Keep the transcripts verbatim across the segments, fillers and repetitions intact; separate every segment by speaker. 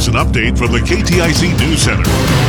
Speaker 1: Here's an update from the K T I C News Center.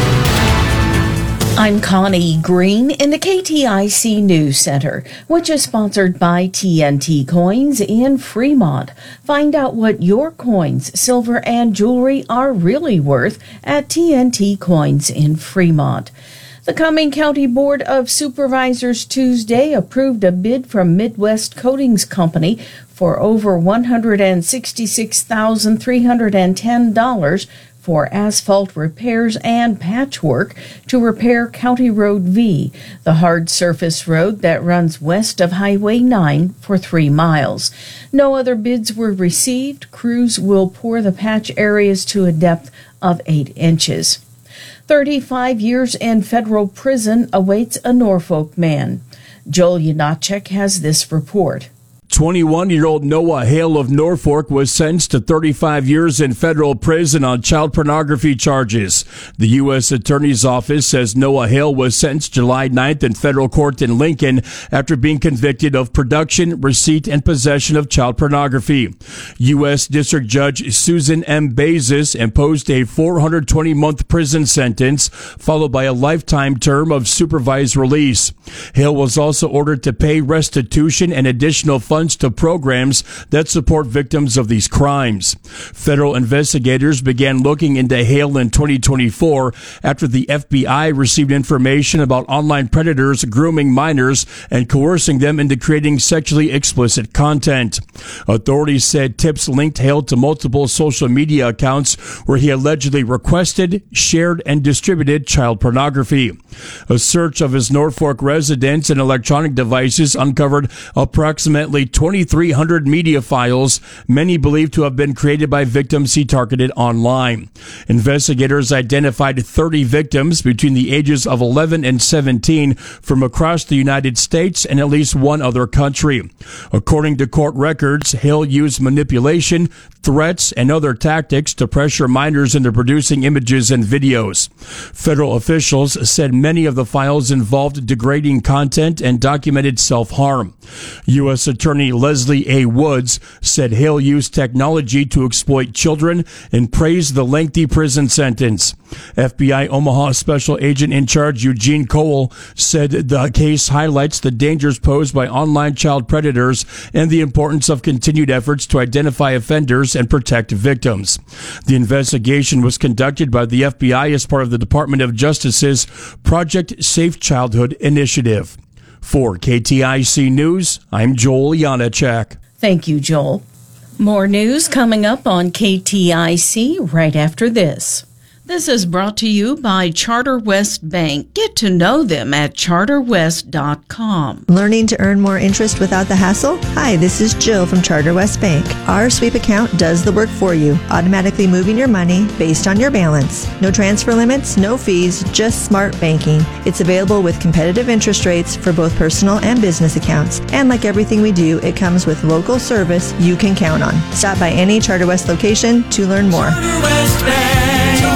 Speaker 2: I'm Connie Green in the K T I C News Center, which is sponsored by T N T Coins in Fremont. Find out what your coins, silver, and jewelry are really worth at T N T Coins in Fremont. The Cumming County Board of Supervisors Tuesday approved a bid from Midwest Coatings Company for over one hundred sixty-six thousand three hundred ten dollars for asphalt repairs and patchwork to repair County Road V, the hard surface road that runs west of Highway nine for three miles. No other bids were received. Crews will pour the patch areas to a depth of eight inches. thirty-five years in federal prison awaits a Norfolk man. Joel Yanacek has this report.
Speaker 3: twenty-one-year-old Noah Hale of Norfolk was sentenced to thirty-five years in federal prison on child pornography charges. The U S Attorney's Office says Noah Hale was sentenced July ninth in federal court in Lincoln after being convicted of production, receipt, and possession of child pornography. U S District Judge Susan M. Bezos imposed a four hundred twenty month prison sentence, followed by a lifetime term of supervised release. Hale was also ordered to pay restitution and additional funds to programs that support victims of these crimes. Federal investigators began looking into Hale in twenty twenty-four after the F B I received information about online predators grooming minors and coercing them into creating sexually explicit content. Authorities said tips linked Hale to multiple social media accounts where he allegedly requested, shared, and distributed child pornography. A search of his Norfolk residence and electronic devices uncovered approximately twenty-three hundred media files, many believed to have been created by victims he targeted online. Investigators identified thirty victims between the ages of eleven and seventeen from across the United States and at least one other country. According to court records, Hale used manipulation, threats, and other tactics to pressure minors into producing images and videos. Federal officials said many of the files involved degrading content and documented self-harm. U S Attorney Leslie A. Woods said Hale used technology to exploit children and praised the lengthy prison sentence. F B I Omaha Special Agent in Charge Eugene Cole said the case highlights the dangers posed by online child predators and the importance of continued efforts to identify offenders and protect victims. The investigation was conducted by the F B I as part of the Department of Justice's Project Safe Childhood initiative. For K T I C News, I'm Joel Yanacek.
Speaker 2: Thank you, Joel. More news coming up on K T I C right after this. This is brought to you by Charter West Bank. Get to know them at charter west dot com.
Speaker 4: Learning to earn more interest without the hassle? Hi, this is Jill from Charter West Bank. Our sweep account does the work for you, automatically moving your money based on your balance. No transfer limits, no fees, just smart banking. It's available with competitive interest rates for both personal and business accounts. And like everything we do, it comes with local service you can count on. Stop by any Charter West location to learn more.
Speaker 5: Charter West Bank.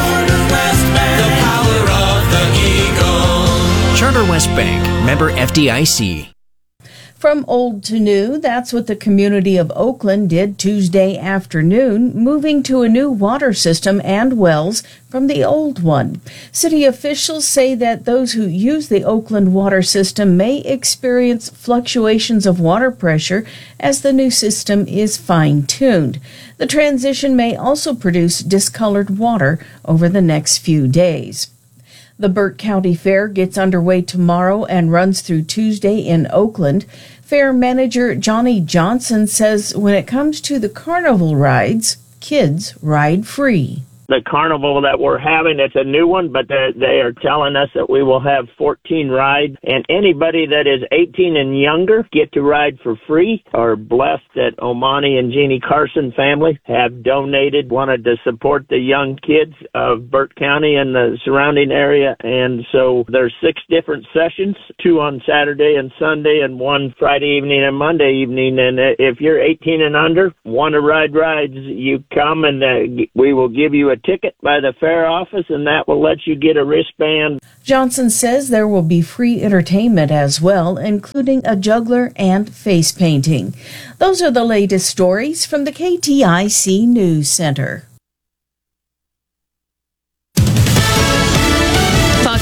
Speaker 5: Charter West Bank, member F D I C.
Speaker 2: From old to new, that's what the community of Oakland did Tuesday afternoon, moving to a new water system and wells from the old one. City officials say that those who use the Oakland water system may experience fluctuations of water pressure as the new system is fine-tuned. The transition may also produce discolored water over the next few days. The Burt County Fair gets underway tomorrow and runs through Tuesday in Oakland. Fair manager Johnny Johnson says when it comes to the carnival rides, kids ride free.
Speaker 6: The carnival that we're having, it's a new one, but they are telling us that we will have fourteen rides, and anybody that is eighteen and younger get to ride for free. Are blessed that Omani and Jeannie Carson family have donated, wanted to support the young kids of Burt County and the surrounding area, and so there's six different sessions, two on Saturday and Sunday, and one Friday evening and Monday evening, and if you're eighteen and under, want to ride rides, you come and uh, we will give you a ticket by the fair office, and that will let you get a wristband.
Speaker 2: Johnson says there will be free entertainment as well, including a juggler and face painting. Those are the latest stories from the K T I C News Center.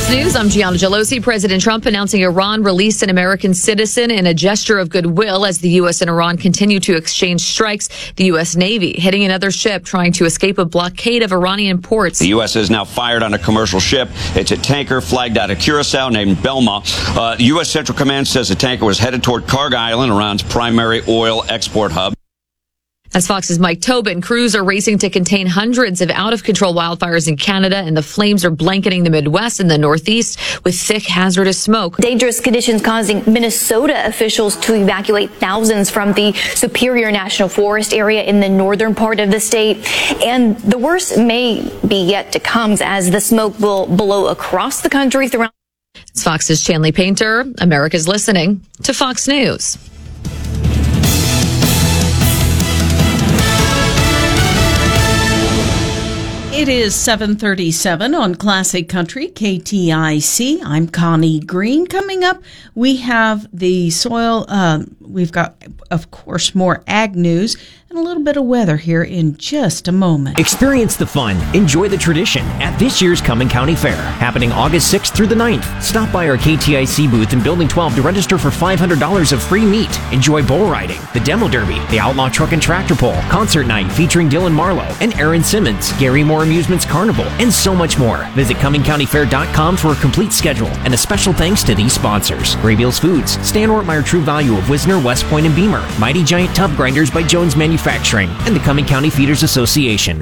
Speaker 7: Fox News, I'm Gianna Gelosi. President Trump announcing Iran released an American citizen in a gesture of goodwill as the U S and Iran continue to exchange strikes. The U S Navy hitting another ship trying to escape a blockade of Iranian ports.
Speaker 8: The U S has now fired on a commercial ship. It's a tanker flagged out of Curacao named Belma. Uh, U S Central Command says the tanker was headed toward Kharg Island, Iran's primary oil export hub.
Speaker 7: As Fox's Mike Tobin, crews are racing to contain hundreds of out-of-control wildfires in Canada, and the flames are blanketing the Midwest and the Northeast with thick, hazardous smoke.
Speaker 9: Dangerous conditions causing Minnesota officials to evacuate thousands from the Superior National Forest area in the northern part of the state. And the worst may be yet to come as the smoke will blow across the country throughout.
Speaker 7: It's Fox's Chanley Painter. America's listening to Fox News.
Speaker 2: It is seven thirty-seven on Classic Country, K T I C. I'm Connie Green. Coming up, we have the soil. Um, we've got, of course, more ag news and a little bit of weather here in just a moment.
Speaker 10: Experience the fun, enjoy the tradition at this year's Cumming County Fair, happening August sixth through the ninth. Stop by our K T I C booth in Building twelve to register for five hundred dollars of free meat. Enjoy bull riding, the demo derby, the outlaw truck and tractor pull, concert night featuring Dylan Marlowe and Aaron Simmons, Gary Moore Amusements Carnival, and so much more. Visit Cumming County Fair dot com for a complete schedule, and a special thanks to these sponsors: Graybeals Foods, Stan Ortmeyer True Value of Wisner, West Point, and Beamer, Mighty Giant Tub Grinders by Jones Manufacturing, and the Cumming County Feeders Association.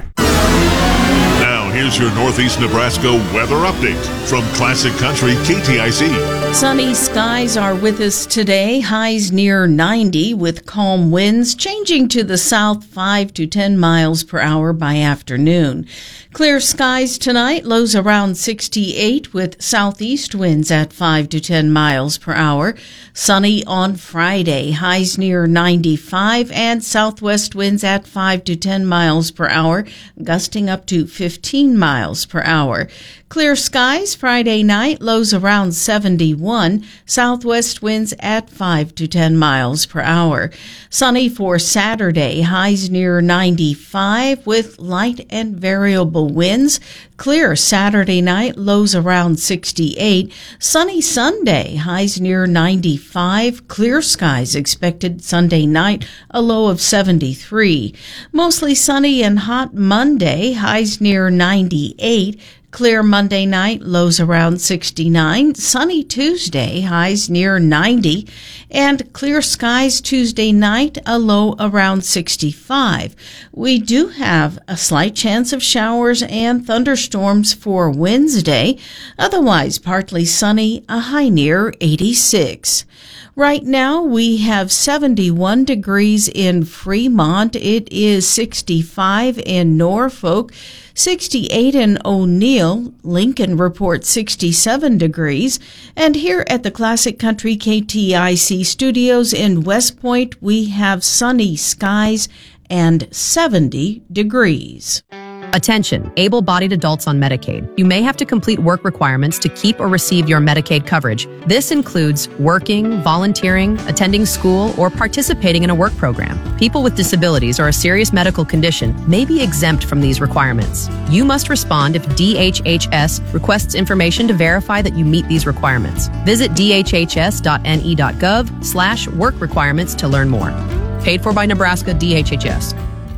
Speaker 1: Now, here's your Northeast Nebraska weather update from Classic Country K T I C.
Speaker 2: Sunny skies are with us today, highs near ninety with calm winds changing to the south five to ten miles per hour by afternoon. Clear skies tonight, lows around sixty-eight with southeast winds at five to ten miles per hour. Sunny on Friday, highs near ninety-five and southwest winds at five to ten miles per hour, gusting up to fifteen miles per hour. Clear skies Friday night, lows around seventy-one, southwest winds at five to ten miles per hour. Sunny for Saturday, highs near ninety-five with light and variable winds. Clear Saturday night, lows around sixty-eight. Sunny Sunday, highs near ninety-five. Clear skies expected Sunday night, a low of seventy-three. Mostly sunny and hot Monday, highs near ninety-eight. Clear Monday night, lows around sixty-nine. Sunny Tuesday, highs near ninety. And clear skies Tuesday night, a low around sixty-five. We do have a slight chance of showers and thunderstorms for Wednesday. Otherwise, partly sunny, a high near eighty-six. Right now, we have seventy-one degrees in Fremont. It is sixty-five in Norfolk, sixty-eight in O'Neill. Lincoln reports sixty-seven degrees. And here at the Classic Country K T I C studios in West Point, we have sunny skies and seventy degrees.
Speaker 11: Attention, able-bodied adults on Medicaid. You may have to complete work requirements to keep or receive your Medicaid coverage. This includes working, volunteering, attending school, or participating in a work program. People with disabilities or a serious medical condition may be exempt from these requirements. You must respond if D H H S requests information to verify that you meet these requirements. Visit d h h s dot n e dot gov slash work requirements to learn more. Paid for by Nebraska D H H S.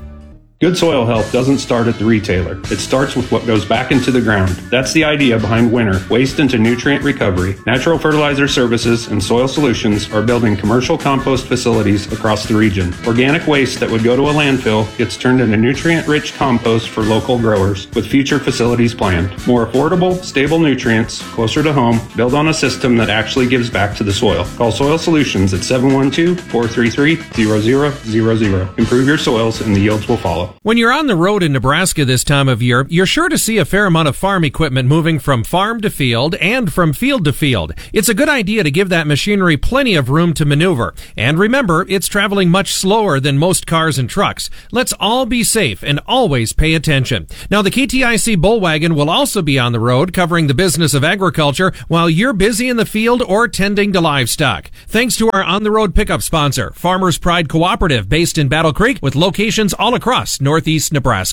Speaker 12: Good soil health doesn't start at the retailer. It starts with what goes back into the ground. That's the idea behind Winter, Waste into Nutrient Recovery. Natural Fertilizer Services and Soil Solutions are building commercial compost facilities across the region. Organic waste that would go to a landfill gets turned into nutrient-rich compost for local growers, with future facilities planned. More affordable, stable nutrients, closer to home, build on a system that actually gives back to the soil. Call Soil Solutions at seven one two, four three three, zero zero zero zero. Improve your soils and the yields will follow.
Speaker 13: When you're on the road in Nebraska this time of year, you're sure to see a fair amount of farm equipment moving from farm to field and from field to field. It's a good idea to give that machinery plenty of room to maneuver. And remember, it's traveling much slower than most cars and trucks. Let's all be safe and always pay attention. Now, the K T I C Bullwagon will also be on the road covering the business of agriculture while you're busy in the field or tending to livestock. Thanks to our on-the-road pickup sponsor, Farmers Pride Cooperative, based in Battle Creek with locations all across Northeast Nebraska.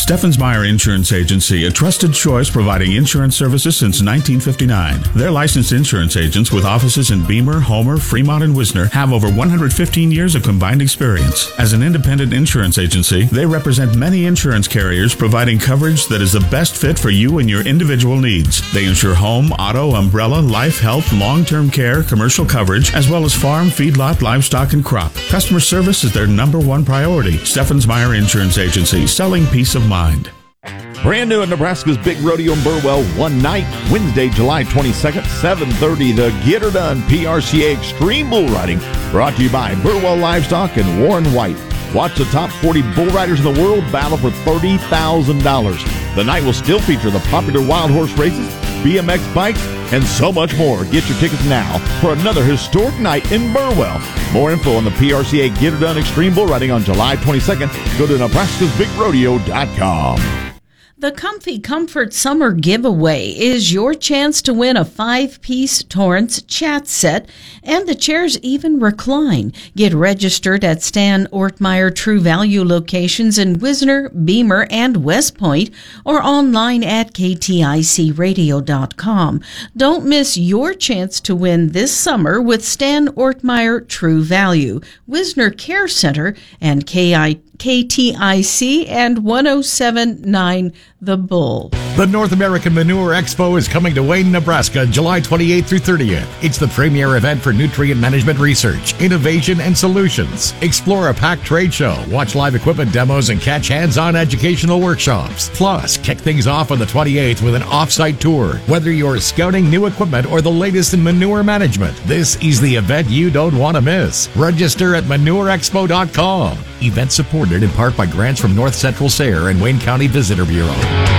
Speaker 14: Steffens Meyer Insurance Agency, a trusted choice providing insurance services since nineteen fifty-nine. Their licensed insurance agents with offices in Beamer, Homer, Fremont, and Wisner have over one hundred fifteen years of combined experience. As an independent insurance agency, they represent many insurance carriers providing coverage that is the best fit for you and your individual needs. They insure home, auto, umbrella, life, health, long-term care, commercial coverage, as well as farm, feedlot, livestock, and crop. Customer service is their number one priority. Steffens Meyer Insurance Agency, selling peace of mind.
Speaker 15: Brand new at Nebraska's Big Rodeo in Burwell, one night, Wednesday, July twenty-second, seven thirty, the Get Her Done P R C A Extreme Bull Riding, brought to you by Burwell Livestock and Warren White. Watch the top forty bull riders in the world battle for thirty thousand dollars. The night will still feature the popular wild horse races, B M X bikes, and so much more. Get your tickets now for another historic night in Burwell. More info on the P R C A Get Her Done Extreme Bull Riding on July twenty-second. Go to Nebraska's Big Rodeo dot com.
Speaker 2: The Comfy Comfort Summer Giveaway is your chance to win a five-piece Torrance chat set, and the chairs even recline. Get registered at Stan Ortmeyer True Value locations in Wisner, Beamer, and West Point, or online at K T I C radio dot com. Don't miss your chance to win this summer with Stan Ortmeyer True Value, Wisner Care Center, and K I K T I C and one oh seven point nine The Bull.
Speaker 16: The North American Manure Expo is coming to Wayne, Nebraska, July twenty-eighth through thirtieth. It's the premier event for nutrient management research, innovation, and solutions. Explore a packed trade show, watch live equipment demos, and catch hands-on educational workshops. Plus, kick things off on the twenty-eighth with an off-site tour. Whether you're scouting new equipment or the latest in manure management, this is the event you don't want to miss. Register at manure expo dot com. Event supported in part by grants from North Central S A R E and Wayne County Visitor Bureau.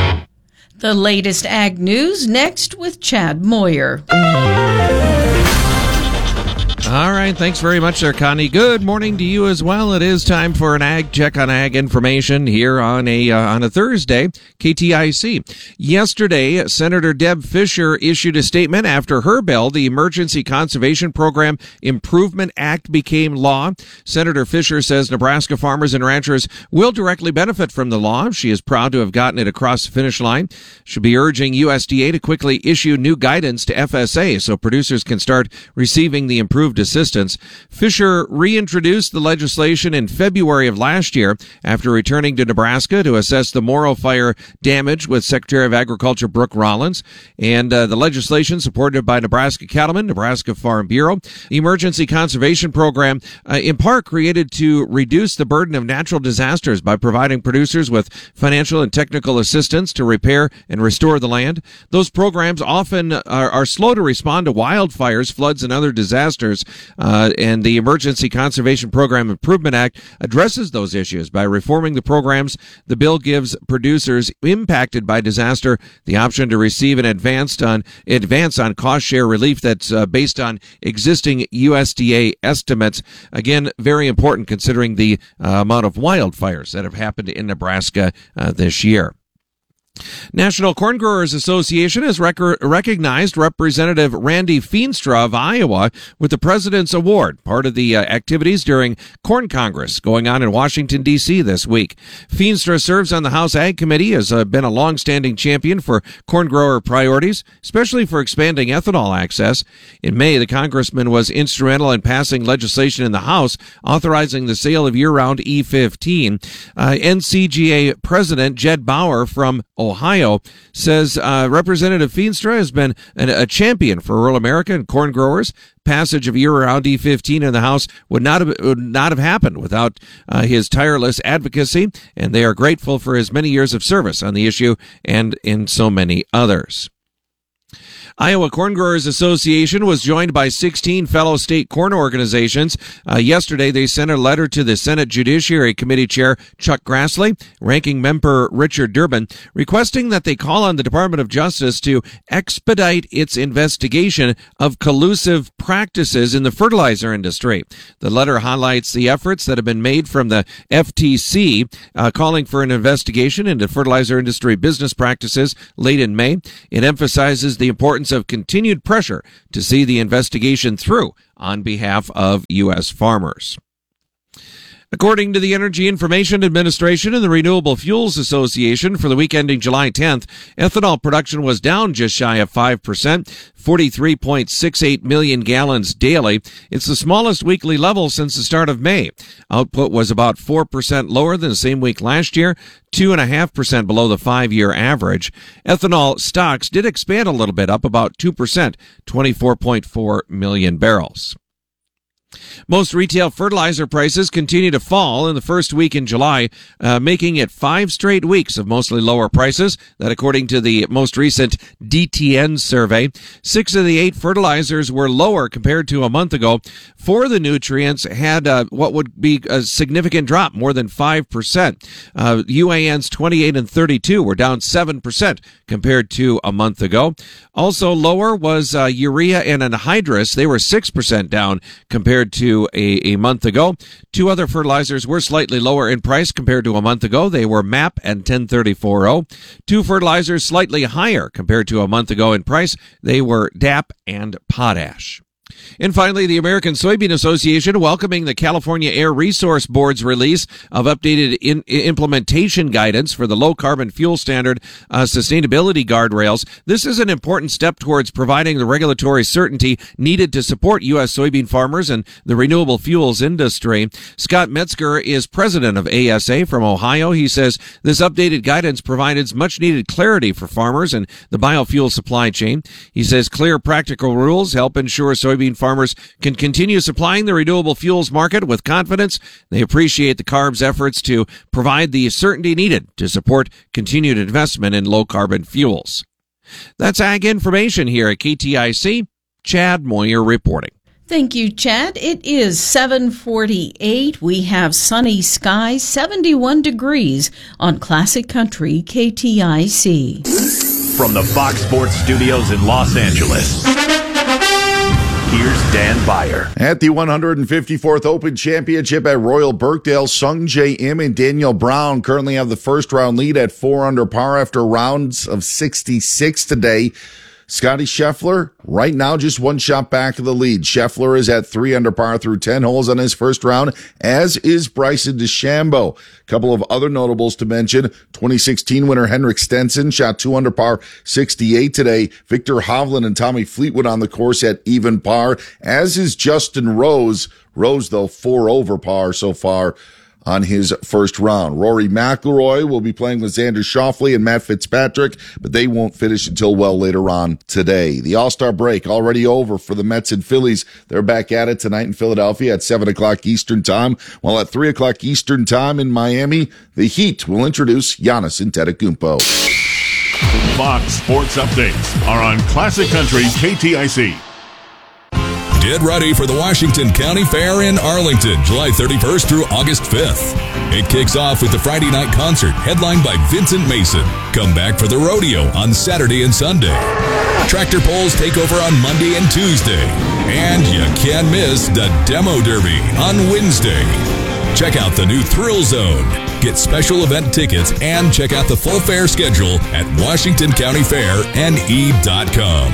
Speaker 2: The latest ag news next with Chad Moyer.
Speaker 13: All right, thanks very much there, Connie. Good morning to you as well. It is time for an ag check on ag information here on a uh, on a Thursday, K T I C. Yesterday, Senator Deb Fischer issued a statement after her bill, the Emergency Conservation Program Improvement Act, became law. Senator Fischer says Nebraska farmers and ranchers will directly benefit from the law. She is proud to have gotten it across the finish line. She'll be urging U S D A to quickly issue new guidance to F S A so producers can start receiving the improved assistance. Fischer reintroduced the legislation in February of last year after returning to Nebraska to assess the Morrow fire damage with Secretary of Agriculture Brooke Rollins. And uh, the legislation, supported by Nebraska Cattlemen, Nebraska Farm Bureau, the Emergency Conservation Program, uh, in part created to reduce the burden of natural disasters by providing producers with financial and technical assistance to repair and restore the land. Those programs often are, are slow to respond to wildfires, floods, and other disasters. Uh, and the Emergency Conservation Program Improvement Act addresses those issues by reforming the programs. The bill gives producers impacted by disaster the option to receive an advance on advance on cost share relief that's uh, based on existing U S D A estimates. Again, very important considering the uh, amount of wildfires that have happened in Nebraska uh, this year. National Corn Growers Association has rec- recognized Representative Randy Feenstra of Iowa with the President's Award, part of the uh, activities during Corn Congress going on in Washington, D C this week. Feenstra serves on the House Ag Committee, has uh, been a long-standing champion for corn grower priorities, especially for expanding ethanol access. In May, the congressman was instrumental in passing legislation in the House authorizing the sale of year-round E fifteen. Uh, N C G A President Jed Bauer from Ohio says uh, Representative Feenstra has been an, a champion for rural America and corn growers. Passage of year-round E fifteen in the House would not have would not have happened without uh, his tireless advocacy, and they are grateful for his many years of service on the issue and in so many others. Iowa Corn Growers Association was joined by sixteen fellow state corn organizations. Uh, yesterday, they sent a letter to the Senate Judiciary Committee Chair Chuck Grassley, Ranking Member Richard Durbin, requesting that they call on the Department of Justice to expedite its investigation of collusive practices in the fertilizer industry. The letter highlights the efforts that have been made from the F T C, uh, calling for an investigation into fertilizer industry business practices late in May. It emphasizes the importance of continued pressure to see the investigation through on behalf of U S farmers. According to the Energy Information Administration and the Renewable Fuels Association, for the week ending July tenth, ethanol production was down just shy of five percent, forty-three point six eight million gallons daily. It's the smallest weekly level since the start of May. Output was about four percent lower than the same week last year, two point five percent below the five-year average. Ethanol stocks did expand a little bit, up about two percent, twenty-four point four million barrels. Most retail fertilizer prices continue to fall in the first week in July, uh, making it five straight weeks of mostly lower prices. That according to the most recent D T N survey. Six of the eight fertilizers were lower compared to a month ago. Four of the nutrients had uh, what would be a significant drop, more than five percent. Uh, U A N's twenty-eight and thirty-two were down seven percent compared to a month ago. Also lower was uh, urea and anhydrous. They were six percent down compared to a, a month ago. Two other fertilizers were slightly lower in price compared to a month ago. They were M A P and ten thirty-four oh. Two fertilizers slightly higher compared to a month ago in price. They were D A P and potash. And finally, the American Soybean Association welcoming the California Air Resource Board's release of updated in, implementation guidance for the low carbon fuel standard uh, sustainability guardrails. This is an important step towards providing the regulatory certainty needed to support U S soybean farmers and the renewable fuels industry. Scott Metzger is president of A S A from Ohio. He says this updated guidance provides much needed clarity for farmers and the biofuel supply chain. He says clear, practical rules help ensure soybean farmers can continue supplying the renewable fuels market with confidence. They appreciate the C A R B's efforts to provide the certainty needed to support continued investment in low-carbon fuels. That's Ag Information here at K T I C. Chad Moyer reporting.
Speaker 2: Thank you, Chad. It is seven forty-eight. We have sunny skies, seventy-one degrees on Classic Country K T I C.
Speaker 17: From the Fox Sports Studios in Los Angeles, here's Dan Beyer.
Speaker 15: At the one hundred fifty-fourth Open Championship at Royal Birkdale, Sung Jae Im and Daniel Brown currently have the first round lead at four under par after rounds of sixty-six today. Scotty Scheffler, right now just one shot back of the lead. Scheffler is at three under par through ten holes on his first round, as is Bryson DeChambeau. A couple of other notables to mention. twenty sixteen winner Henrik Stenson shot two under par sixty-eight today. Victor Hovland and Tommy Fleetwood on the course at even par, as is Justin Rose. Rose, though, four over par so far on his first round. Rory McIlroy will be playing with Xander Schauffele and Matt Fitzpatrick, but they won't finish until well later on today. The All-Star break already over for the Mets and Phillies. They're back at it tonight in Philadelphia at seven o'clock Eastern Time, while at three o'clock Eastern Time in Miami, the Heat will introduce Giannis Antetokounmpo.
Speaker 1: Fox Sports Updates are on Classic Country K T I C.
Speaker 18: Get ready for the Washington County Fair in Arlington, July thirty-first through August fifth. It kicks off with the Friday night concert headlined by Vincent Mason. Come back for the rodeo on Saturday and Sunday. Tractor pulls take over on Monday and Tuesday. And you can't miss the Demo Derby on Wednesday. Check out the new Thrill Zone. Get special event tickets and check out the full fair schedule at washington county fair n e dot com.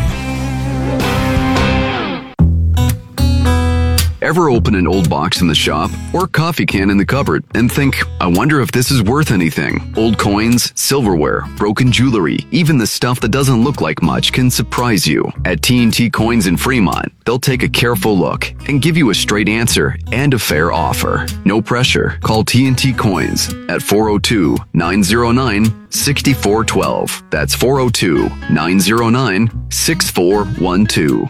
Speaker 19: Ever open an old box in the shop or coffee can in the cupboard and think, I wonder if this is worth anything? Old coins, silverware, broken jewelry, even the stuff that doesn't look like much can surprise you. At T and T Coins in Fremont, they'll take a careful look and give you a straight answer and a fair offer. No pressure. Call T and T Coins at four oh two, nine oh nine, six four one two. That's four oh two, nine oh nine, six four one two.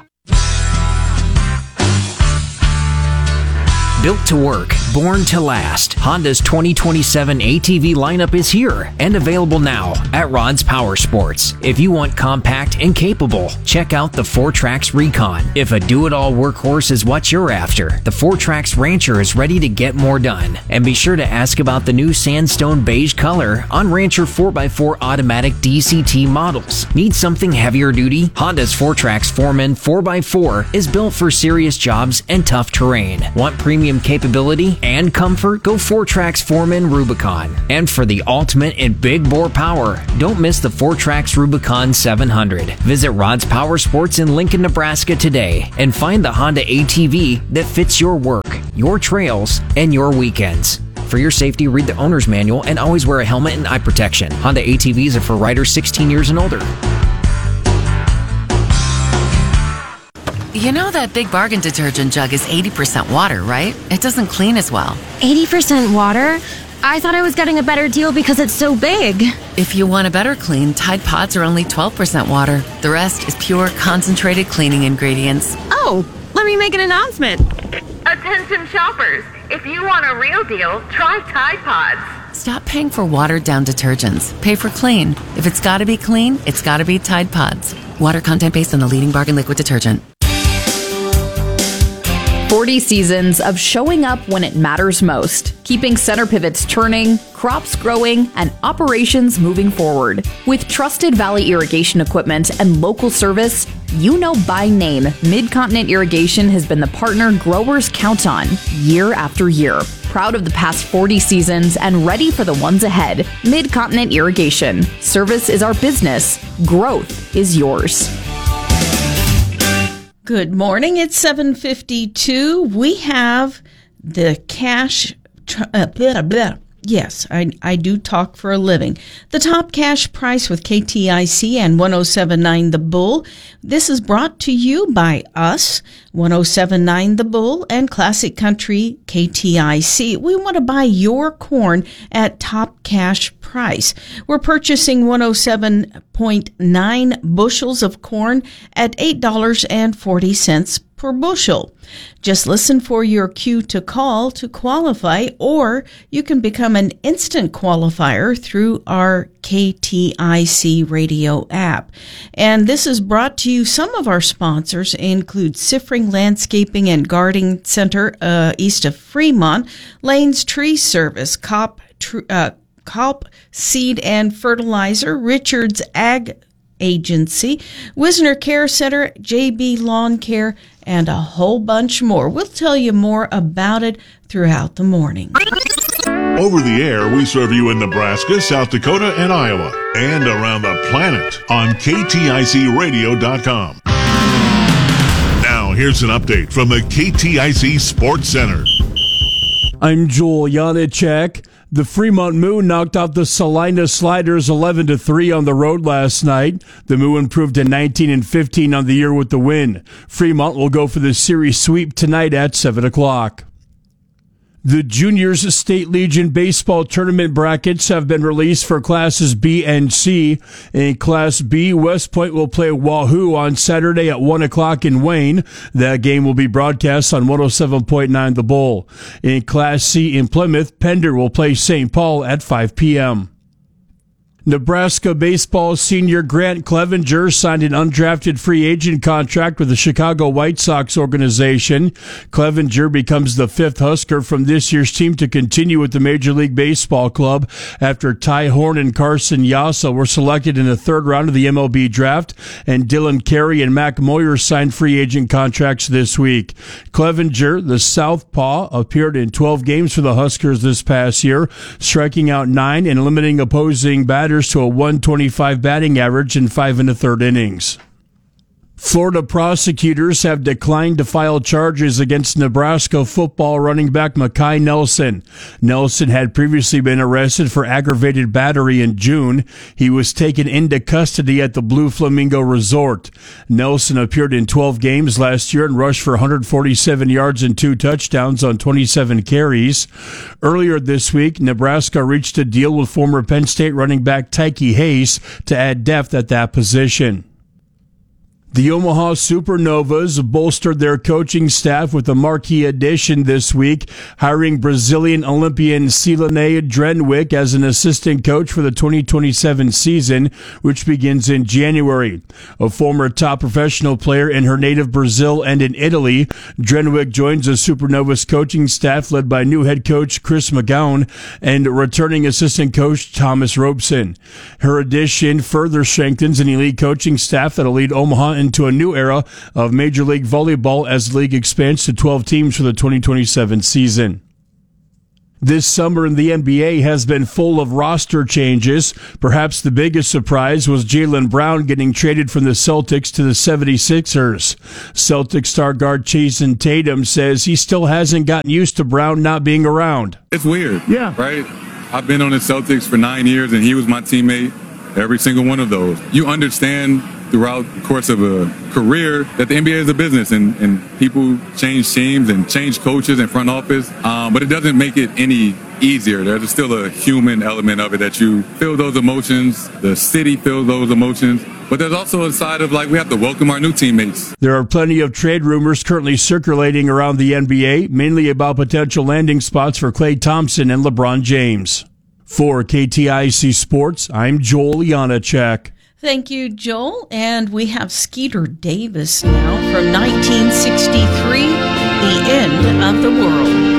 Speaker 10: Built to work, born to last, Honda's twenty twenty-seven A T V lineup is here and available now at Rod's Power Sports. If you want compact and capable, check out the four Trax Recon. If a do-it-all workhorse is what you're after, the four Trax Rancher is ready to get more done. And be sure to ask about the new sandstone beige color on Rancher four by four automatic D C T models. Need something heavier duty? Honda's four Trax Foreman four by four is built for serious jobs and tough terrain. Want premium capability and comfort? Go four Trax Foreman Rubicon. And for the ultimate in big bore power, don't miss the four Trax Rubicon seven hundred. Visit Rod's Power Sports in Lincoln, Nebraska today and find the Honda A T V that fits your work. your trails, and your weekends. For your safety, read the owner's manual and always wear a helmet and eye protection. Honda A T Vs are for riders sixteen years and older.
Speaker 20: You know that Big Bargain detergent jug is eighty percent water, right? It doesn't clean as well.
Speaker 21: eighty percent water? I thought I was getting a better deal because it's so big.
Speaker 20: If you want a better clean, Tide Pods are only twelve percent water. The rest is pure, concentrated cleaning ingredients.
Speaker 21: Oh, let me make an announcement.
Speaker 22: Attention shoppers, if you want a real deal, try Tide Pods.
Speaker 20: Stop paying for watered-down detergents. Pay for clean. If it's gotta be clean, it's gotta be Tide Pods. Water content based on the leading bargain liquid detergent.
Speaker 23: forty seasons of showing up when it matters most, keeping center pivots turning, crops growing, and operations moving forward. With trusted Valley irrigation equipment and local service, you know by name, Mid-Continent Irrigation has been the partner growers count on year after year. Proud of the past forty seasons and ready for the ones ahead. Mid-Continent Irrigation. Service is our business. Growth is yours.
Speaker 2: Good morning. It's seven fifty-two. We have the cash. Uh, blah, blah. Yes, I, I do talk for a living. The top cash price with K T I C and one oh seven point nine The Bull. This is brought to you by us, one oh seven point nine The Bull and Classic Country K T I C. We want to buy your corn at top cash price. We're purchasing one oh seven point nine bushels of corn at eight dollars and forty cents per bushel. Just listen for your cue to call to qualify, or you can become an instant qualifier through our K T I C radio app. And this is brought to you. Some of our sponsors include Siffring Landscaping and Gardening Center uh, east of Fremont, Lane's Tree Service, Cop, tr- uh, Cop Seed and Fertilizer, Richard's Ag Agency, Wisner Care Center, J B Lawn Care, and a whole bunch more. We'll tell you more about it throughout the morning.
Speaker 1: Over the air, we serve you in Nebraska, South Dakota, and Iowa, and around the planet on K T I C radio dot com. Now, here's an update from the K T I C Sports Center.
Speaker 3: I'm Joel Janicek. The Fremont Moon knocked out the Salina Sliders eleven to three on the road last night. The Moon improved to nineteen and fifteen on the year with the win. Fremont will go for the series sweep tonight at seven o'clock. The Juniors State Legion baseball tournament brackets have been released for classes B and C. In Class B, West Point will play Wahoo on Saturday at one o'clock in Wayne. That game will be broadcast on one oh seven point nine The Bull. In Class C in Plymouth, Pender will play Saint Paul at five p.m. Nebraska baseball senior Grant Clevenger signed an undrafted free agent contract with the Chicago White Sox organization. Clevenger becomes the fifth Husker from this year's team to continue with the Major League Baseball club after Ty Horn and Carson Yasa were selected in the third round of the M L B draft, and Dylan Carey and Mac Moyer signed free agent contracts this week. Clevenger, the southpaw, appeared in twelve games for the Huskers this past year, striking out nine and limiting opposing batters to a one twenty-five batting average in five and a third innings. Florida prosecutors have declined to file charges against Nebraska football running back Makai Nelson. Nelson had previously been arrested for aggravated battery in June. He was taken into custody at the Blue Flamingo Resort. Nelson appeared in twelve games last year and rushed for one hundred forty-seven yards and two touchdowns on twenty-seven carries. Earlier this week, Nebraska reached a deal with former Penn State running back Tyke Hayes to add depth at that position. The Omaha Supernovas bolstered their coaching staff with a marquee addition this week, hiring Brazilian Olympian Silene Drenwick as an assistant coach for the twenty twenty-seven season, which begins in January. A former top professional player in her native Brazil and in Italy, Drenwick joins the Supernovas coaching staff led by new head coach Chris McGowan and returning assistant coach Thomas Robeson. Her addition further strengthens an elite coaching staff that will lead Omaha in into a new era of Major League Volleyball as the league expands to twelve teams for the twenty twenty-seven season. This summer in the N B A has been full of roster changes. Perhaps the biggest surprise was Jaylen Brown getting traded from the Celtics to the seventy-sixers. Celtics star guard Jason Tatum says he still hasn't gotten used to Brown not being around.
Speaker 4: It's weird. Yeah. Right? I've been on the Celtics for nine years, and he was my teammate every single one of those. You understand throughout the course of a career that the N B A is a business, and, and people change teams and change coaches and front office, um, but it doesn't make it any easier. There's still a human element of it that you feel those emotions, the city feels those emotions, but there's also a side of like we have to welcome our new teammates.
Speaker 3: There are plenty of trade rumors currently circulating around the N B A, mainly about potential landing spots for Klay Thompson and LeBron James. For K T I C Sports, I'm Joel Janacek.
Speaker 2: Thank you, Joel. And we have Skeeter Davis now from nineteen sixty-three, The End of the World.